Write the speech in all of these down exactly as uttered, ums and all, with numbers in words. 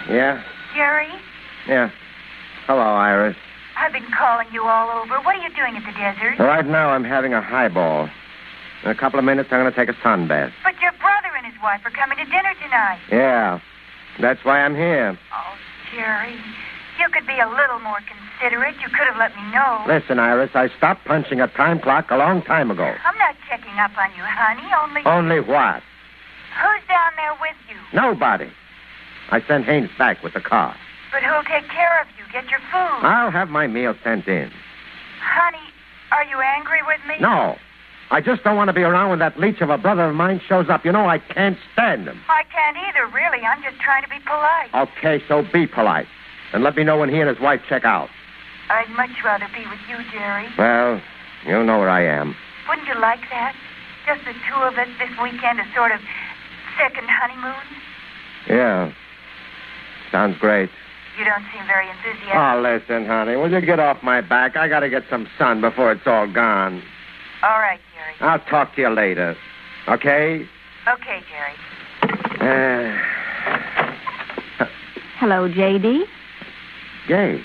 Yeah? Jerry? Yeah. Hello, Iris. I've been calling you all over. What are you doing at the desert? Right now, I'm having a highball. In a couple of minutes, I'm going to take a sunbath. But your brother and his wife are coming to dinner tonight. Yeah. That's why I'm here. Oh, Jerry, you could be a little more considerate. You could have let me know. Listen, Iris, I stopped punching a time clock a long time ago. I'm not checking up on you, honey. Only... Only what? Who's down there with you? Nobody. I sent Haynes back with the car. But who'll take care of you? Get your food? I'll have my meal sent in. Honey, are you angry with me? No. I just don't want to be around when that leech of a brother of mine shows up. You know, I can't stand him. I can't either, really. I'm just trying to be polite. Okay, so be polite. And let me know when he and his wife check out. I'd much rather be with you, Jerry. Well, you know where I am. Wouldn't you like that? Just the two of us this weekend, a sort of second honeymoon? Yeah. Sounds great. You don't seem very enthusiastic. Oh, listen, honey, will you get off my back? I got to get some sun before it's all gone. All right, Jerry. I'll talk to you later. Okay? Okay, Jerry. Uh... Hello, J D. Gay.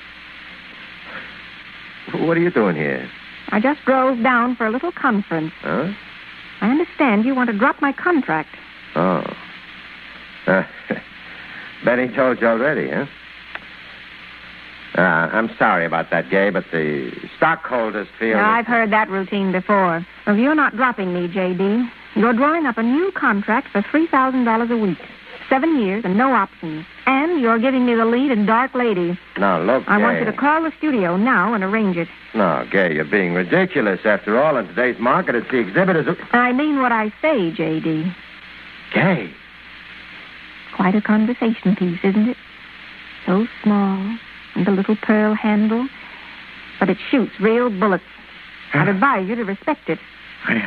What are you doing here? I just drove down for a little conference. Huh? I understand you want to drop my contract. Oh. Uh, Benny told you already, huh? Uh, I'm sorry about that, Gay, but the stockholders feel... Now, that... I've heard that routine before. If you're not dropping me, J D, you're drawing up a new contract for three thousand dollars a week. Seven years and no options. And you're giving me the lead in Dark Lady. Now, look, I Gay... want you to call the studio now and arrange it. No, Gay, you're being ridiculous. After all, in today's market, it's the exhibitors who... I mean what I say, J D. Gay. Quite a conversation piece, isn't it? So small, and the little pearl handle. But it shoots real bullets. I'd advise you to respect it. I...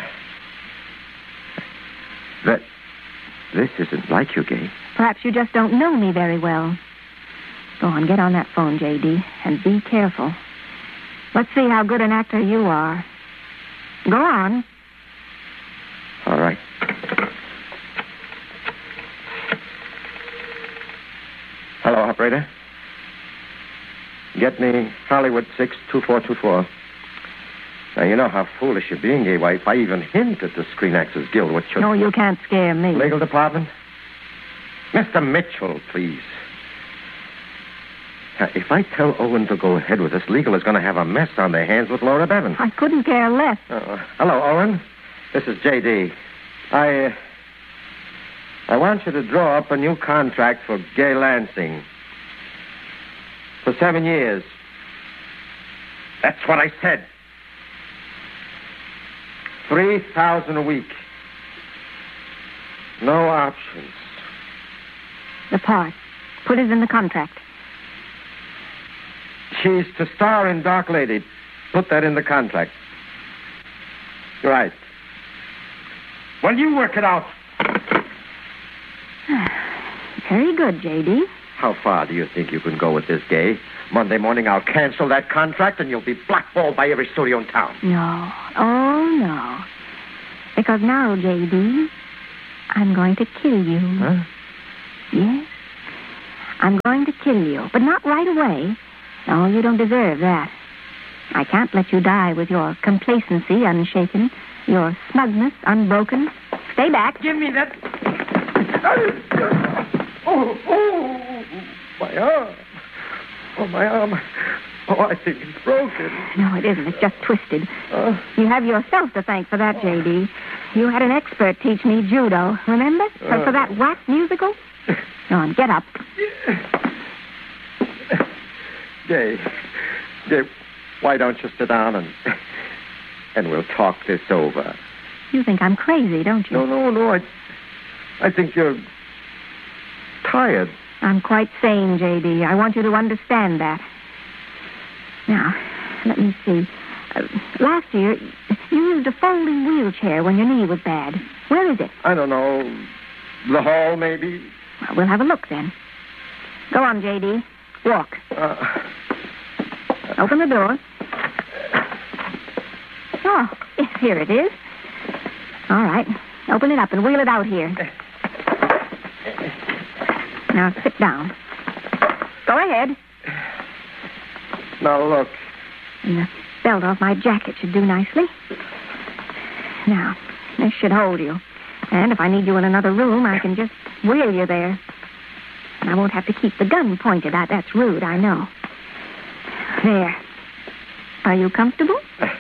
That... This isn't like you, Gay. Perhaps you just don't know me very well. Go on, get on that phone, J D, and be careful. Let's see how good an actor you are. Go on. All right. Hello, operator. Get me Hollywood six two four two four. Now, you know how foolish you're being, Gay. Why, if I even hint at the Screen Actors Guild, what should... No, you can't scare me. Legal department? Mister Mitchell, please. Now, if I tell Owen to go ahead with this, legal is going to have a mess on their hands with Laura Bevan. I couldn't care less. Uh, hello, Owen. This is J D. I, uh, I want you to draw up a new contract for Gay Lansing. For seven years. That's what I said. Three thousand a week. No options. The part. Put it in the contract. She's to star in Dark Lady. Put that in the contract. Right. Well, you work it out. Very good, J D. How far do you think you can go with this, Gay? Monday morning, I'll cancel that contract, and you'll be blackballed by every studio in town. No. Oh, no. Because now, J D, I'm going to kill you. Huh? Yes. I'm going to kill you, but not right away. No, you don't deserve that. I can't let you die with your complacency unshaken, your smugness unbroken. Stay back. Give me that... Oh, oh, my arm. Oh, my arm. Oh, I think it's broken. No, it isn't. It's just twisted. Uh, You have yourself to thank for that, J D. You had an expert teach me judo, remember? Uh, for that wax musical? Go on, get up. Gay, Gay, why don't you sit down and and we'll talk this over? You think I'm crazy, don't you? No, no, no. I, I think you're tired. I'm quite sane, J D. I want you to understand that. Now, let me see. Uh, last year, you used a folding wheelchair when your knee was bad. Where is it? I don't know. The hall, maybe? Well, we'll have a look then. Go on, J D. Walk. Uh, Open the door. Oh, yes, here it is. All right. Open it up and wheel it out here. Now, sit down. Go ahead. Now, look. And the belt off my jacket should do nicely. Now, this should hold you. And if I need you in another room, I can just wheel you there. And I won't have to keep the gun pointed at. That's rude, I know. There. Are you comfortable?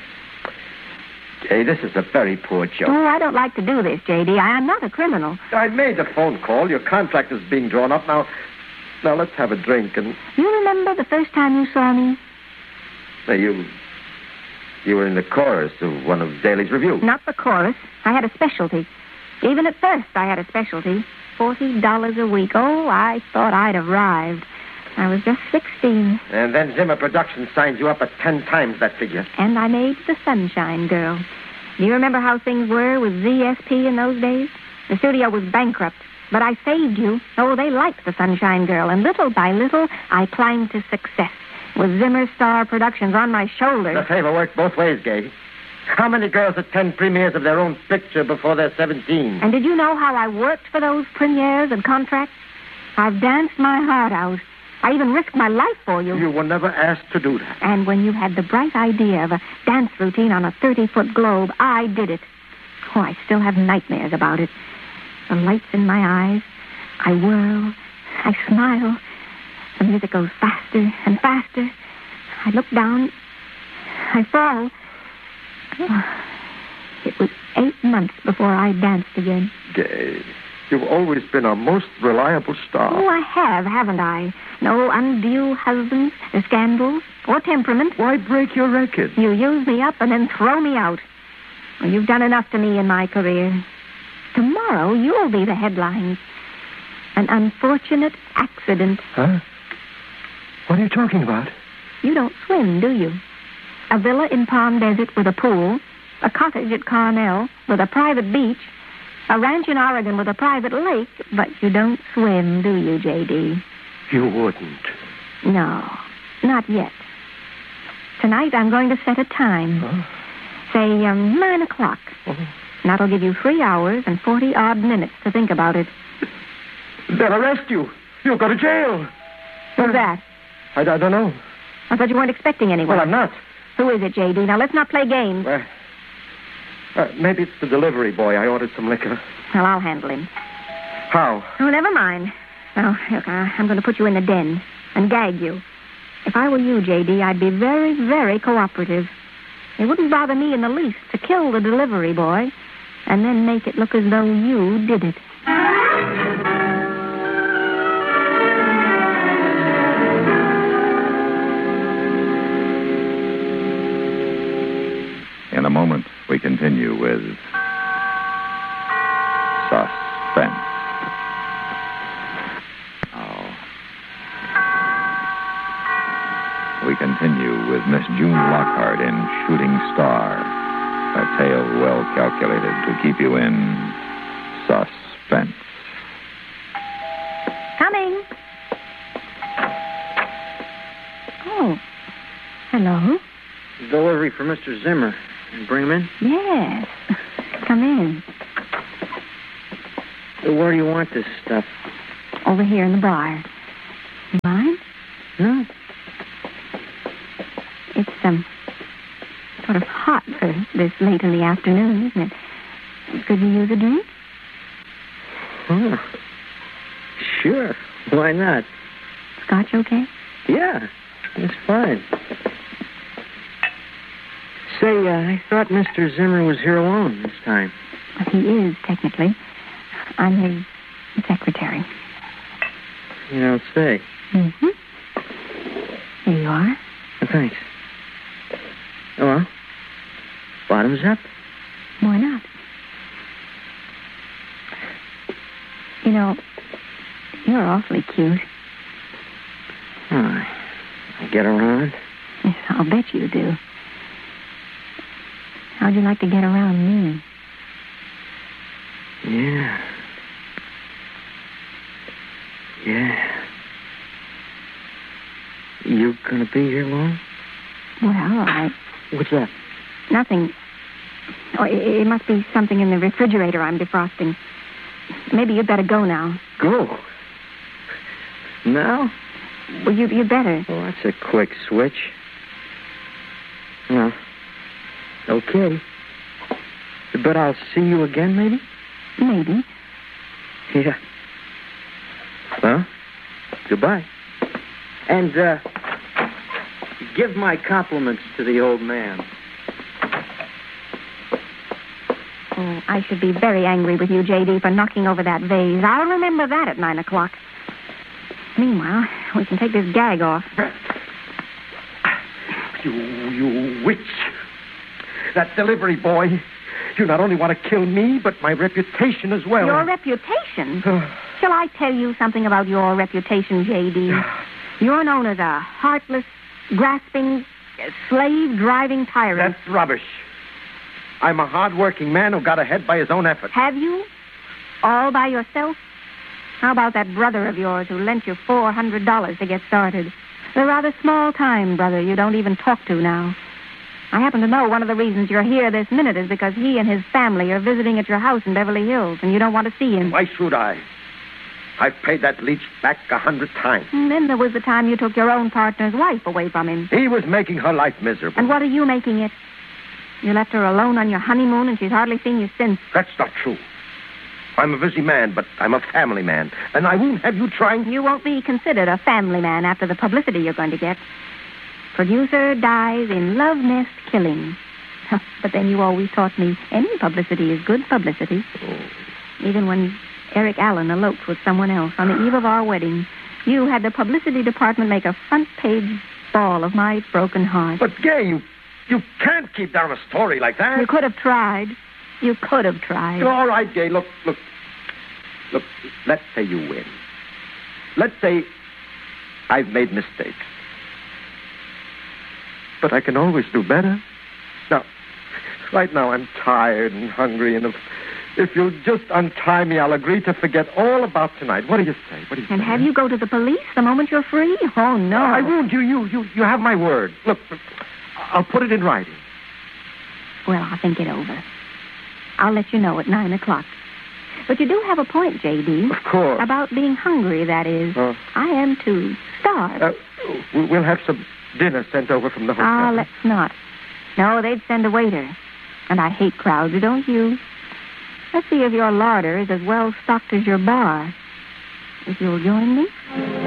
Hey, this is a very poor joke. Oh, I don't like to do this, J D. I am not a criminal. I made the phone call. Your contract is being drawn up. Now, now let's have a drink and... You remember the first time you saw me? Now, you... You were in the chorus of one of Daly's reviews. Not the chorus. I had a specialty. Even at first, I had a specialty. Forty dollars a week. Oh, I thought I'd arrived. I was just sixteen. And then Zimmer Productions signed you up at ten times that figure. And I made the Sunshine Girl. Do you remember how things were with Z S P in those days? The studio was bankrupt, but I saved you. Oh, they liked the Sunshine Girl, and little by little, I climbed to success with Zimmer Star Productions on my shoulders. The favor worked both ways, Gay. How many girls attend premieres of their own picture before they're seventeen? And did you know how I worked for those premieres and contracts? I've danced my heart out. I even risked my life for you. You were never asked to do that. And when you had the bright idea of a dance routine on a thirty-foot globe, I did it. Oh, I still have nightmares about it. The lights in my eyes. I whirl. I smile. The music goes faster and faster. I look down. I fall. Oh, it was eight months before I danced again. Gay, you've always been our most reliable star. Oh, I have, haven't I? No undue husbands, or scandals, or temperament. Why break your record? You use me up and then throw me out. Well, you've done enough to me in my career. Tomorrow, you'll be the headlines. An unfortunate accident. Huh? What are you talking about? You don't swim, do you? A villa in Palm Desert with a pool, a cottage at Carmel with a private beach, a ranch in Oregon with a private lake, but you don't swim, do you, J D? You wouldn't. No, not yet. Tonight I'm going to set a time. Huh? Say, um, nine o'clock. Oh. And that'll give you three hours and forty-odd minutes to think about it. They'll arrest you. You'll go to jail. Who's that? I, I don't know. I thought you weren't expecting anyone. Well, I'm not. Who is it, J D? Now, let's not play games. Well, uh, maybe it's the delivery boy. I ordered some liquor. Well, I'll handle him. How? Oh, never mind. Now, look, uh, I'm going to put you in the den and gag you. If I were you, J D, I'd be very, very cooperative. It wouldn't bother me in the least to kill the delivery boy and then make it look as though you did it. In a moment, we continue with Suspense. Now, we continue with Miss June Lockhart in Shooting Star, a tale well calculated to keep you in suspense. Coming. Oh, hello. Delivery for Mister Zimmer. Bring him in? Yes. Come in. Where do you want this stuff? Over here in the bar. You mind? No. It's, um, sort of hot for this late in the afternoon, isn't it? Could you use a drink? Oh. Sure. Why not? Scotch okay? Yeah. It's fine. Say, uh, I thought Mister Zimmer was here alone this time. Well, he is, technically. I'm his secretary. You don't say. Mm-hmm. Here you are. Oh, thanks. Oh, well. Bottoms up? Why not? You know, you're awfully cute. Oh, I I get around. Yes, I'll bet you do. How'd you like to get around me? Yeah. Yeah. You gonna be here long? Well, I... What's that? Nothing. Oh, it, it must be something in the refrigerator I'm defrosting. Maybe you'd better go now. Go. Now? Well, you, you better. Oh, that's a quick switch. No. Okay. But I'll see you again, maybe? Maybe. Yeah. Well, goodbye. And, uh, give my compliments to the old man. Oh, I should be very angry with you, J D, for knocking over that vase. I'll remember that at nine o'clock. Meanwhile, we can take this gag off. You, you witch. That delivery boy. You not only want to kill me, but my reputation as well. Your reputation? Shall I tell you something about your reputation, J D? You're known as a heartless, grasping, slave-driving tyrant. That's rubbish. I'm a hard-working man who got ahead by his own effort. Have you? All by yourself? How about that brother of yours who lent you four hundred dollars to get started? The rather small-time brother you don't even talk to now. I happen to know one of the reasons you're here this minute is because he and his family are visiting at your house in Beverly Hills, and you don't want to see him. Why should I? I've paid that leech back a hundred times. And then there was the time you took your own partner's wife away from him. He was making her life miserable. And what are you making it? You left her alone on your honeymoon, and she's hardly seen you since. That's not true. I'm a busy man, but I'm a family man, and I won't have you trying... You won't be considered a family man after the publicity you're going to get. Producer dies in love nest killing. But then you always taught me any publicity is good publicity. Oh. Even when Eric Allen eloped with someone else on the eve of our wedding, you had the publicity department make a front-page ball of my broken heart. But, Gay, you, you can't keep down a story like that. You could have tried. You could have tried. All right, Gay, look, look. Look, let's say you win. Let's say I've made mistakes. But I can always do better. Now, right now I'm tired and hungry, and if, if you'll just untie me, I'll agree to forget all about tonight. What do you say? What do you and say? have you go to the police the moment you're free? Oh, no. I won't. You, you, you, you have my word. Look, I'll put it in writing. Well, I'll think it over. I'll let you know at nine o'clock. But you do have a point, J D. Of course. About being hungry, that is. Uh, I am, too. Starved. Uh, we'll have some dinner sent over from the hotel. Ah, let's not. No, they'd send a waiter. And I hate crowds, don't you? Let's see if your larder is as well stocked as your bar. If you'll join me.